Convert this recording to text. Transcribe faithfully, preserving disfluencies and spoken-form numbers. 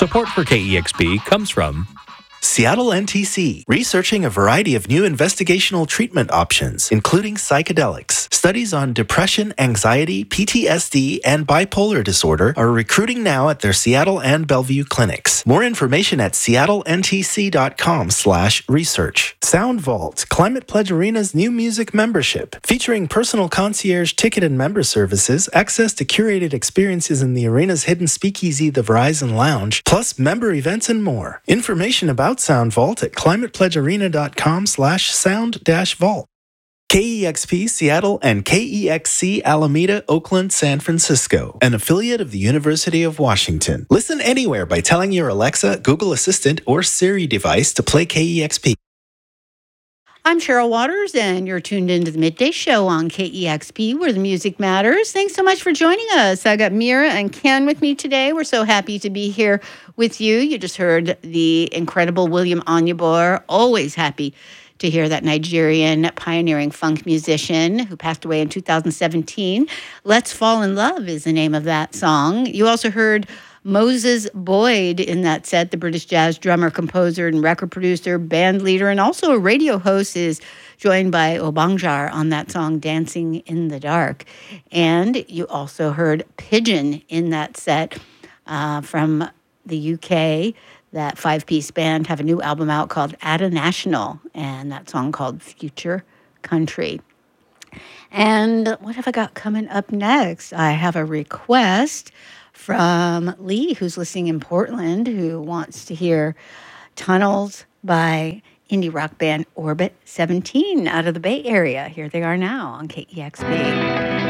Support for K E X P comes from Seattle N T C, researching a variety of new investigational treatment options, including psychedelics. Studies on depression, anxiety, P T S D, and bipolar disorder are recruiting now at their Seattle and Bellevue clinics. More information at seattle n t c dot com slash research. Sound Vault, Climate Pledge Arena's new music membership, featuring personal concierge ticket and member services, access to curated experiences in the arena's hidden speakeasy, the Verizon Lounge, plus member events and more. Information about Sound Vault at climate pledge arena dot com slash sound dash vault. K E X P Seattle and K E X C Alameda, Oakland, San Francisco, an affiliate of the University of Washington. Listen anywhere by telling your Alexa, Google Assistant, or Siri device to play K E X P. I'm Cheryl Waters, and you're tuned into the Midday Show on K E X P, where the music matters. Thanks so much for joining us. I got Mira and Ken with me today. We're so happy to be here with you. You just heard the incredible William Onyeabor. Always happy to hear that Nigerian pioneering funk musician who passed away in two thousand seventeen. Let's Fall in Love is the name of that song. You also heard Moses Boyd in that set, the British jazz drummer, composer, and record producer, band leader, and also a radio host, is joined by Obanjar on that song, Dancing in the Dark. And you also heard Pigeon in that set uh, from the U K. That five-piece band have a new album out called Ada National, and that song called Future Country. And what have I got coming up next? I have a request from Lee, who's listening in Portland, who wants to hear Tunnels by indie rock band Orbit seventeen out of the Bay Area. Here they are now on K E X P.